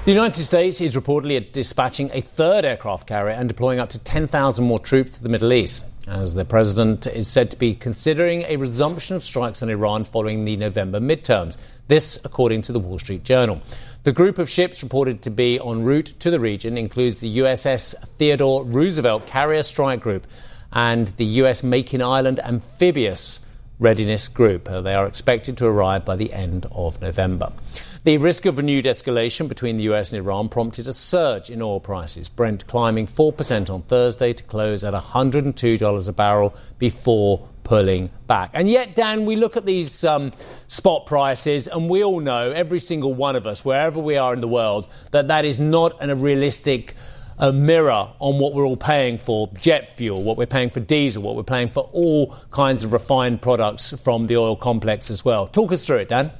The United States is reportedly dispatching a third aircraft carrier and deploying up to 10,000 more troops to the Middle East, as the president is said to be considering a resumption of strikes on Iran following the November midterms. This, according to the Wall Street Journal. The group of ships reported to be en route to the region includes the USS Theodore Roosevelt Carrier Strike Group and the US Makin Island Amphibious Readiness Group. They are expected to arrive by the end of November. The risk of renewed escalation between the US and Iran prompted a surge in oil prices, Brent climbing 4% on Thursday to close at $102 a barrel before pulling back. And yet, Dan, we look at these spot prices and we all know, every single one of us, wherever we are in the world, that is not a realistic mirror on what we're all paying for jet fuel, what we're paying for diesel, what we're paying for all kinds of refined products from the oil complex as well. Talk us through it, Dan.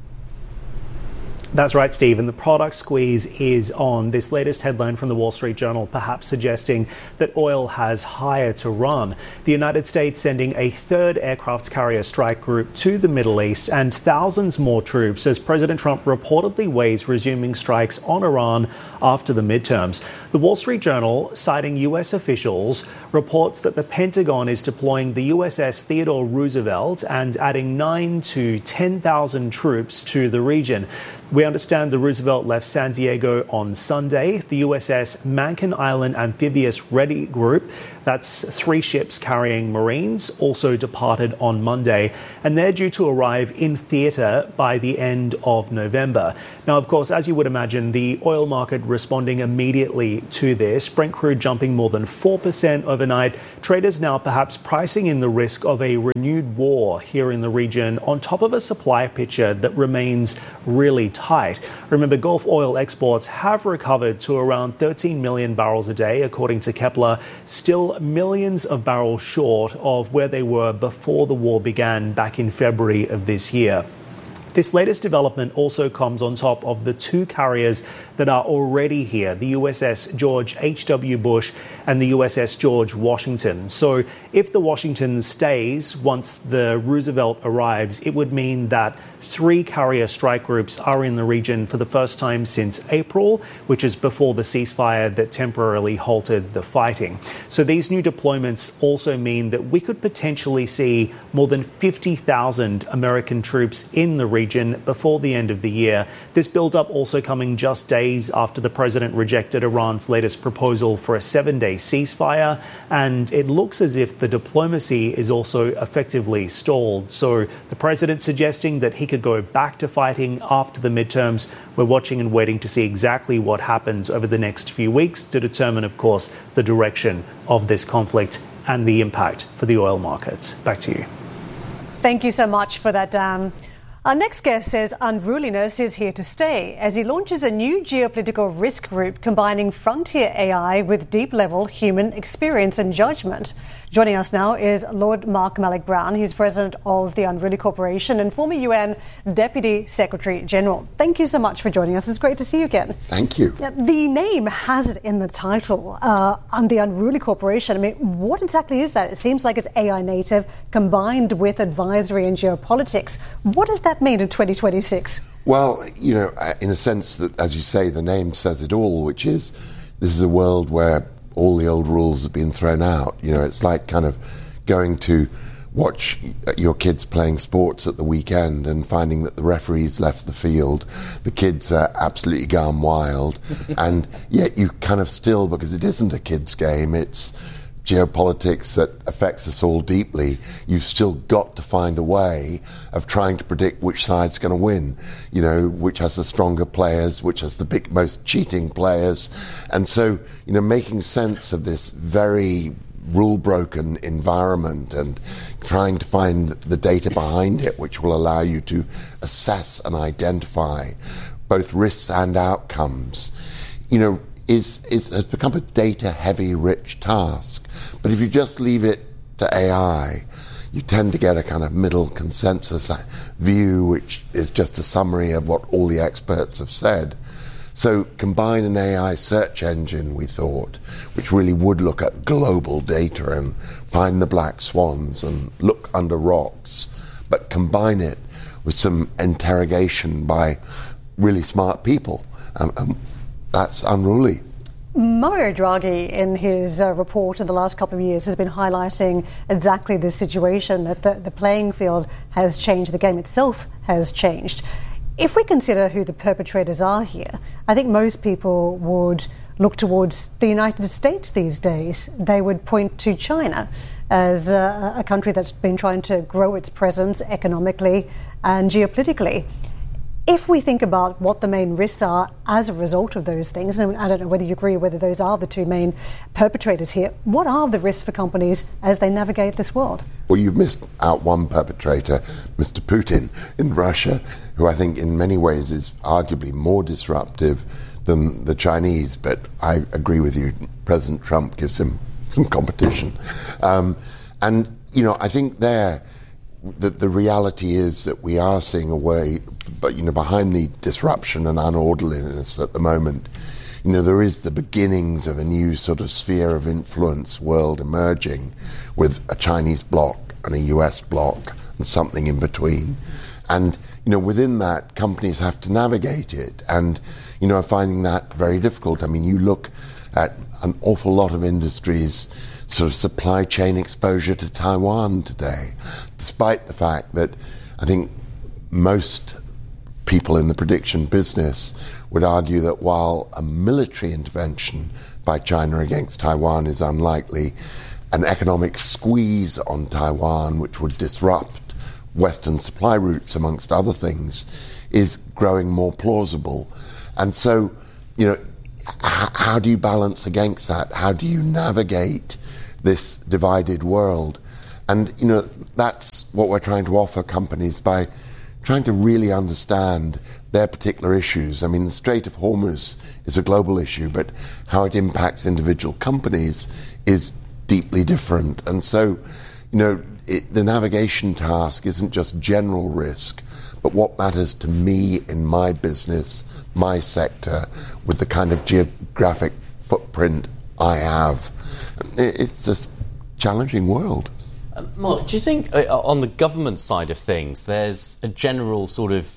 That's right, Steve, and the product squeeze is on. This latest headline from the Wall Street Journal perhaps suggesting that oil has higher to run. The United States sending a third aircraft carrier strike group to the Middle East and thousands more troops as President Trump reportedly weighs resuming strikes on Iran after the midterms. The Wall Street Journal, citing U.S. officials, reports that the Pentagon is deploying the USS Theodore Roosevelt and adding 9,000 to 10,000 troops to the region. We understand the Roosevelt left San Diego on Sunday. The USS Makin Island Amphibious Ready Group, that's 3 ships carrying Marines, also departed on Monday, and they're due to arrive in theatre by the end of November. Now, of course, as you would imagine, the oil market responding immediately to this. Brent crude jumping more than 4% overnight. Traders now perhaps pricing in the risk of a renewed war here in the region on top of a supply picture that remains really tight. Remember, Gulf oil exports have recovered to around 13 million barrels a day, according to Kepler, still millions of barrels short of where they were before the war began back in February of this year. This latest development also comes on top of the 2 carriers that are already here, the USS George H.W. Bush and the USS George Washington. So if the Washington stays once the Roosevelt arrives, it would mean that 3 carrier strike groups are in the region for the first time since April, which is before the ceasefire that temporarily halted the fighting. So these new deployments also mean that we could potentially see more than 50,000 American troops in the region before the end of the year. This build-up also coming just days after the president rejected Iran's latest proposal for a 7-day ceasefire, and it looks as if the diplomacy is also effectively stalled. So the president suggesting that he could go back to fighting after the midterms. We're watching and waiting to see exactly what happens over the next few weeks to determine, of course, the direction of this conflict and the impact for the oil markets. Back to you. Thank you so much for that, Dan. Our next guest says unruliness is here to stay as he launches a new geopolitical risk group combining frontier AI with deep-level human experience and judgment. Joining us now is Lord Mark Malloch Brown. He's president of the Unruly Corporation and former UN Deputy Secretary General. Thank you so much for joining us. It's great to see you again. Thank you. The name has it in the title, on the Unruly Corporation. I mean, what exactly is that? It seems like it's AI native combined with advisory and geopolitics. What does that mean in 2026? Well, you know, in a sense that, as you say, the name says it all, which is this is a world where all the old rules have been thrown out. You know, it's like kind of going to watch your kids playing sports at the weekend and finding that the referee's left the field, the kids are absolutely gone wild, and yet you kind of still, because it isn't a kid's game, it's geopolitics that affects us all deeply, you've still got to find a way of trying to predict which side's going to win, you know, which has the stronger players, which has the most cheating players. And so, you know, making sense of this very rule-broken environment and trying to find the data behind it, which will allow you to assess and identify both risks and outcomes, you know, has become a data-heavy, rich task. But if you just leave it to AI, you tend to get a kind of middle consensus view, which is just a summary of what all the experts have said. So combine an AI search engine, we thought, which really would look at global data and find the black swans and look under rocks, but combine it with some interrogation by really smart people. That's unruly. Mario Draghi, in his report in the last couple of years, has been highlighting exactly this situation, that the playing field has changed, the game itself has changed. If we consider who the perpetrators are here, I think most people would look towards the United States these days. They would point to China as a country that's been trying to grow its presence economically and geopolitically. If we think about what the main risks are as a result of those things, and I don't know whether you agree whether those are the two main perpetrators here, what are the risks for companies as they navigate this world? Well, you've missed out one perpetrator, Mr. Putin in Russia, who I think in many ways is arguably more disruptive than the Chinese, but I agree with you, President Trump gives him some competition. And, you know, I think that the reality is that we are seeing a way, but, you know, behind the disruption and unorderliness at the moment, you know, there is the beginnings of a new sort of sphere of influence world emerging with a Chinese bloc and a US bloc and something in between. And, you know, within that, companies have to navigate it. And, you know, I'm finding that very difficult. I mean, you look at an awful lot of industries sort of supply chain exposure to Taiwan today, despite the fact that I think most people in the prediction business would argue that while a military intervention by China against Taiwan is unlikely, an economic squeeze on Taiwan, which would disrupt Western supply routes, amongst other things, is growing more plausible. And so, you know, how do you balance against that? How do you navigate this divided world? And, you know, that's what we're trying to offer companies by trying to really understand their particular issues. I mean, the Strait of Hormuz is a global issue, but how it impacts individual companies is deeply different. And so, you know, the navigation task isn't just general risk, but what matters to me in my business, my sector, with the kind of geographic footprint I have. It's a challenging world. Mark, do you think on the government side of things there's a general sort of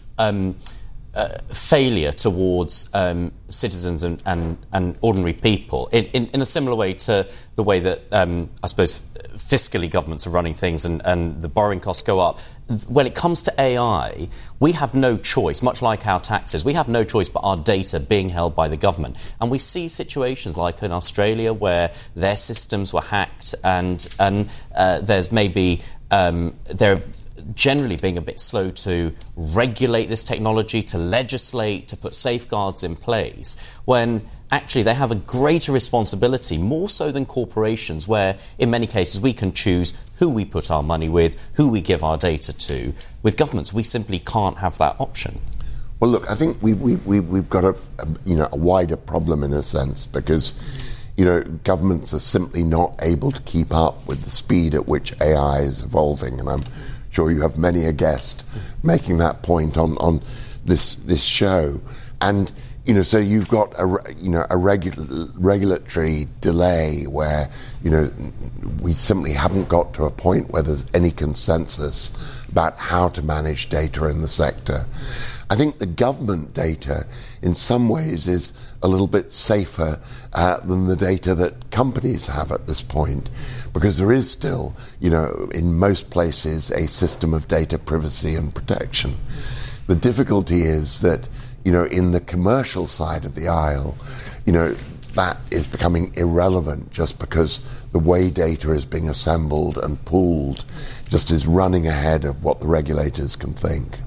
failure towards citizens and ordinary people in a similar way to the way that I suppose fiscally governments are running things and the borrowing costs go up? When it comes to AI, we have no choice, much like our taxes, we have no choice but our data being held by the government. And we see situations like in Australia where their systems were hacked and there's maybe they're generally being a bit slow to regulate this technology, to legislate, to put safeguards in place, when actually they have a greater responsibility, more so than corporations, where in many cases we can choose who we put our money with, who we give our data to. With governments, we simply can't have that option. Well, look, I think we've got a wider problem in a sense, because, you know, governments are simply not able to keep up with the speed at which AI is evolving, and I'm sure you have many a guest making that point on this show. And, you know, so you've got a regulatory delay where, you know, we simply haven't got to a point where there's any consensus about how to manage data in the sector. I think the government data in some ways is a little bit safer than the data that companies have at this point, because there is still, you know, in most places a system of data privacy and protection. The difficulty is that, you know, in the commercial side of the aisle, you know, that is becoming irrelevant just because the way data is being assembled and pooled just is running ahead of what the regulators can think.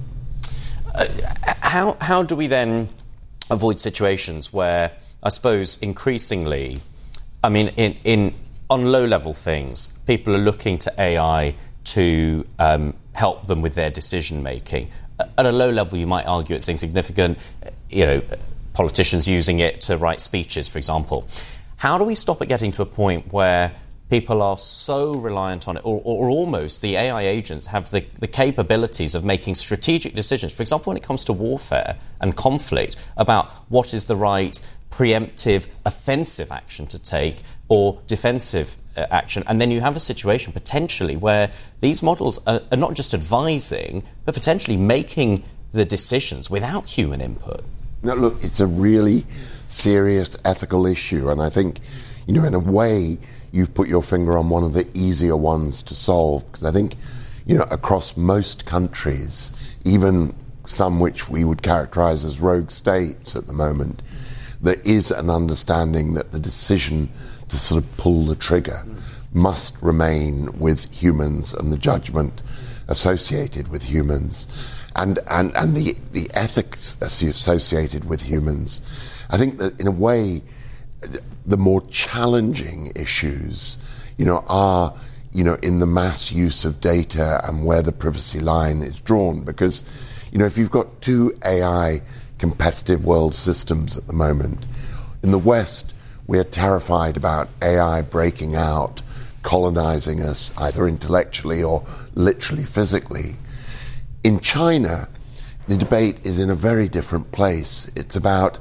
How do we then avoid situations where, I suppose, increasingly, I mean, on low-level things, people are looking to AI to help them with their decision-making. At a low level, you might argue it's insignificant, you know, politicians using it to write speeches, for example. How do we stop it getting to a point where people are so reliant on it, or almost the AI agents have the capabilities of making strategic decisions, for example, when it comes to warfare and conflict, about what is the right preemptive, offensive action to take or defensive action. And then you have a situation potentially where these models are not just advising, but potentially making the decisions without human input? No, look, it's a really serious ethical issue, and I think, in a way, you've put your finger on one of the easier ones to solve, because I think, across most countries, even some which we would characterize as rogue states at the moment, there is an understanding that the decision to sort of pull the trigger must remain with humans and the judgment associated with humans and the ethics associated with humans. I think that in a way, the more challenging issues, are, in the mass use of data and where the privacy line is drawn. Because, if you've got two AI competitive world systems at the moment, in the West, we are terrified about AI breaking out, colonizing us either intellectually or literally physically. In China, the debate is in a very different place. It's about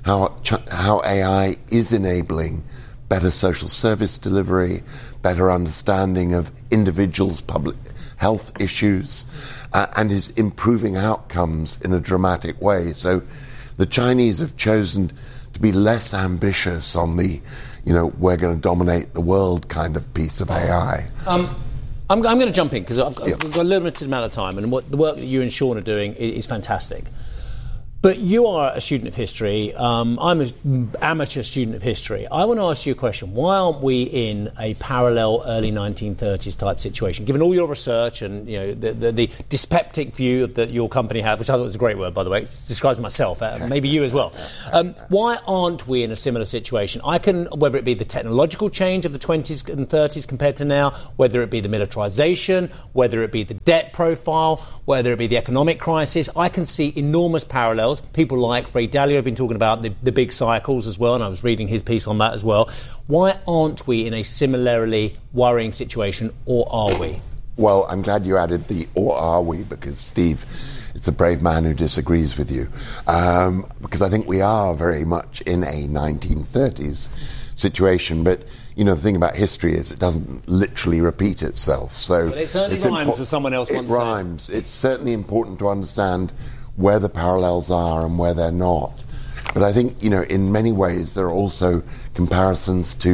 how AI is enabling better social service delivery, better understanding of individuals' public health issues, and is improving outcomes in a dramatic way. So the Chinese have chosen to be less ambitious on the, we're going to dominate the world kind of piece of AI. I'm going to jump in because I've got a limited amount of time, and the work that you and Sean are doing is fantastic. But you are a student of history. I'm an amateur student of history. I want to ask you a question. Why aren't we in a parallel early 1930s type situation? Given all your research and the dyspeptic view that your company had, which I thought was a great word, by the way, it describes myself, maybe you as well. Why aren't we in a similar situation? Whether it be the technological change of the 20s and 30s compared to now, whether it be the militarization, whether it be the debt profile, whether it be the economic crisis, I can see enormous parallels. People like Ray Dalio have been talking about the big cycles as well, and I was reading his piece on that as well. Why aren't we in a similarly worrying situation, or are we? Well, I'm glad you added the "or are we," because, Steve, it's a brave man who disagrees with you. Because I think we are very much in a 1930s situation, but the thing about history is it doesn't literally repeat itself. So but it certainly rhymes, as someone else once said. It rhymes. It's certainly important to understand where the parallels are and where they're not. But I think, in many ways, there are also comparisons to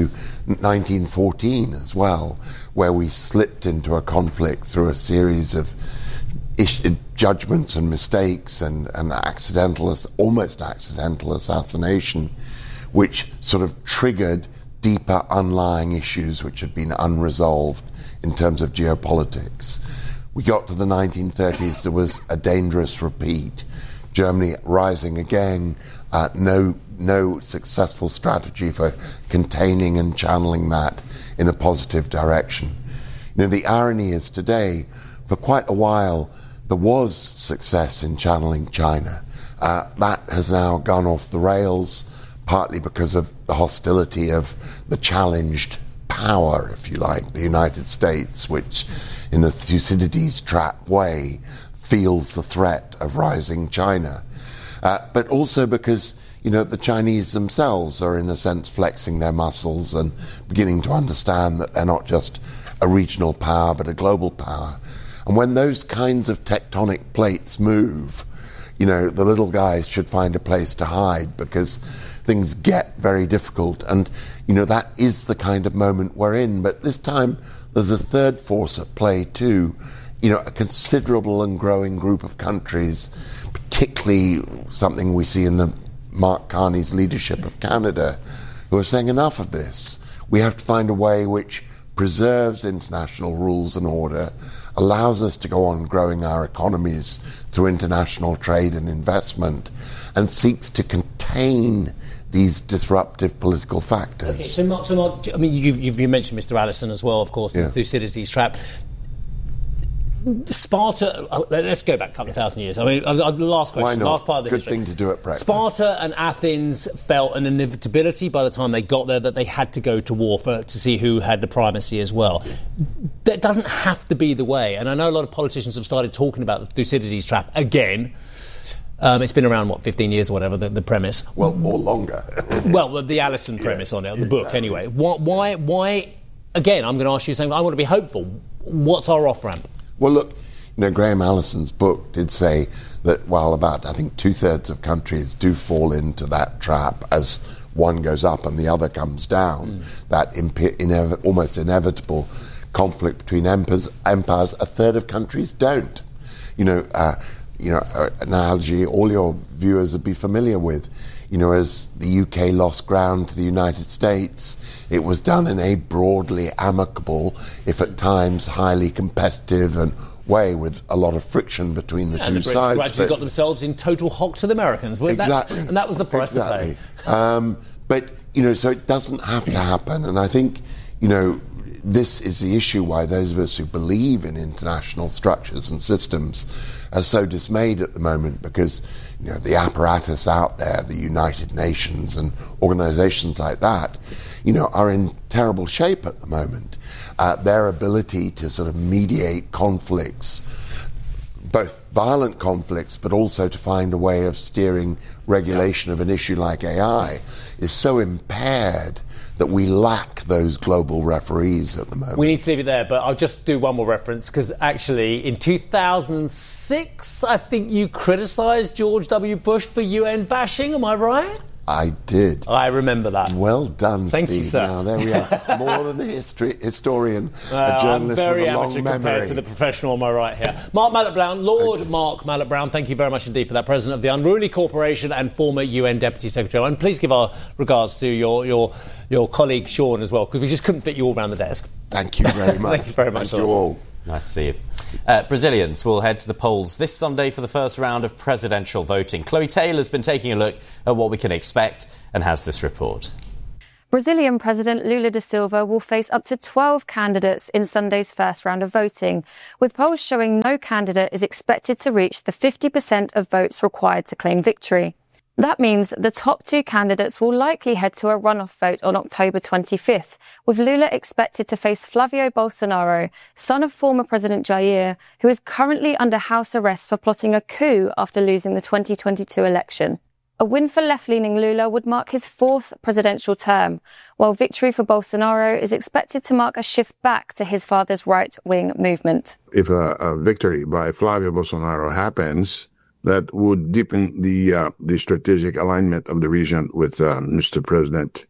1914 as well, where we slipped into a conflict through a series of judgments and mistakes and almost accidental assassination, which sort of triggered deeper underlying issues which had been unresolved in terms of geopolitics. We got to the 1930s, there was a dangerous repeat. Germany rising again, no successful strategy for containing and channeling that in a positive direction. The irony is today, for quite a while, there was success in channeling China. That has now gone off the rails, partly because of the hostility of the challenged power, if you like, the United States, which in a Thucydides trap way feels the threat of rising China. But also because, the Chinese themselves are in a sense flexing their muscles and beginning to understand that they're not just a regional power but a global power. And when those kinds of tectonic plates move, the little guys should find a place to hide because things get very difficult. And, that is the kind of moment we're in. But this time there's a third force at play too, a considerable and growing group of countries, particularly something we see in the Mark Carney's leadership of Canada, who are saying enough of this. We have to find a way which preserves international rules and order, allows us to go on growing our economies through international trade and investment, and seeks to contain these disruptive political factors. Okay, so Mark, you mentioned Mr. Allison as well, of course, the Thucydides trap. Sparta, let's go back a couple of thousand years. The last question, Why not? Last part of the Good history. thing to do at breakfast. Sparta and Athens felt an inevitability by the time they got there that they had to go to war to see who had the primacy as well. That doesn't have to be the way. And I know a lot of politicians have started talking about the Thucydides trap again. It's been around, 15 years or whatever, the premise. Well, more longer. Well, the Allison premise on it, the book anyway. Why, again, I'm going to ask you something. I want to be hopeful. What's our off-ramp? Well, look, Graham Allison's book did say that while about, I think, 2/3 of countries do fall into that trap as one goes up and the other comes down, that almost inevitable conflict between empires, a third of countries don't. An analogy all your viewers would be familiar with. As the UK lost ground to the United States, it was done in a broadly amicable, if at times highly competitive way, with a lot of friction between the two sides. And the Brits gradually got themselves in total hock to the Americans. Exactly. And that was the price to pay. So it doesn't have to happen. And I think, this is the issue why those of us who believe in international structures and systems are so dismayed at the moment, because the apparatus out there, the United Nations and organizations like that, are in terrible shape at the moment. Their ability to sort of mediate conflicts, both violent conflicts, but also to find a way of steering regulation of an issue like AI, is so impaired that we lack those global referees at the moment. We need to leave it there, but I'll just do one more reference, because actually in 2006, I think you criticised George W. Bush for UN bashing, am I right? I did. I remember that. Well done, Thank Steve. you, sir. Now, there we are. More than a historian, a journalist I'm very with a long amateur memory. compared to the professional on my right here. Mark Mallet-Brown, Lord Mark Mallet-Brown, thank you very much indeed for that. President of the Unruly Corporation and former UN Deputy Secretary. And please give our regards to your colleague Sean as well, because we just couldn't fit you all around the desk. Thank you very much. Thank you very much. Thank you all. Nice to see you. Brazilians will head to the polls this Sunday for the first round of presidential voting. Chloe Taylor's been taking a look at what we can expect and has this report. Brazilian President Lula da Silva will face up to 12 candidates in Sunday's first round of voting, with polls showing no candidate is expected to reach the 50% of votes required to claim victory. That means the top two candidates will likely head to a runoff vote on October 25th, with Lula expected to face Flavio Bolsonaro, son of former President Jair, who is currently under house arrest for plotting a coup after losing the 2022 election. A win for left-leaning Lula would mark his fourth presidential term, while victory for Bolsonaro is expected to mark a shift back to his father's right-wing movement. If a victory by Flavio Bolsonaro happens, that would deepen the strategic alignment of the region with Mr. President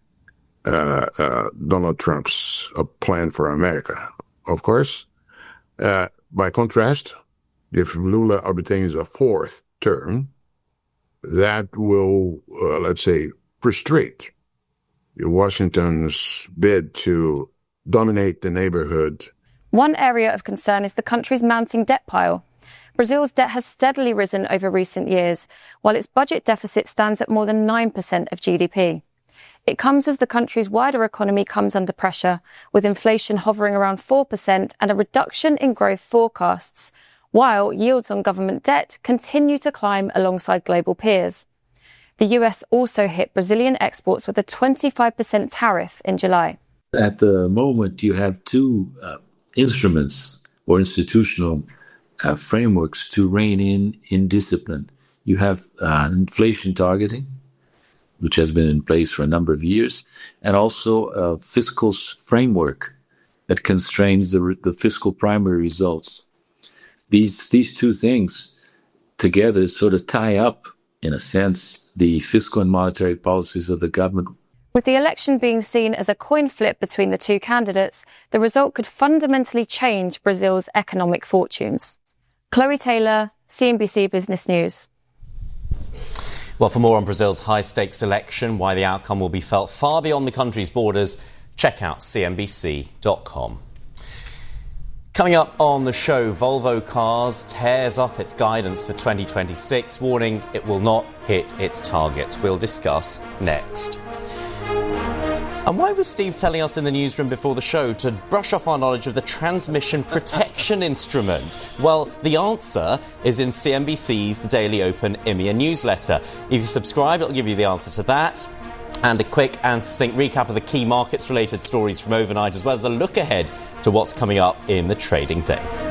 Donald Trump's plan for America. Of course, by contrast, if Lula obtains a fourth term, that will, frustrate Washington's bid to dominate the neighborhood. One area of concern is the country's mounting debt pile. Brazil's debt has steadily risen over recent years, while its budget deficit stands at more than 9% of GDP. It comes as the country's wider economy comes under pressure, with inflation hovering around 4% and a reduction in growth forecasts, while yields on government debt continue to climb alongside global peers. The US also hit Brazilian exports with a 25% tariff in July. At the moment, you have two instruments or institutional frameworks to rein in discipline. You have inflation targeting, which has been in place for a number of years, and also a fiscal framework that constrains the fiscal primary results. These two things together sort of tie up, in a sense, the fiscal and monetary policies of the government. With the election being seen as a coin flip between the two candidates, the result could fundamentally change Brazil's economic fortunes. Chloe Taylor, CNBC Business News. Well, for more on Brazil's high-stakes election, why the outcome will be felt far beyond the country's borders, check out cnbc.com. Coming up on the show, Volvo Cars tears up its guidance for 2026, warning it will not hit its targets. We'll discuss next. And why was Steve telling us in the newsroom before the show to brush off our knowledge of the transmission protection instrument? Well, the answer is in CNBC's The Daily Open EMEA newsletter. If you subscribe, it'll give you the answer to that. And a quick and succinct recap of the key markets-related stories from overnight, as well as a look ahead to what's coming up in the trading day.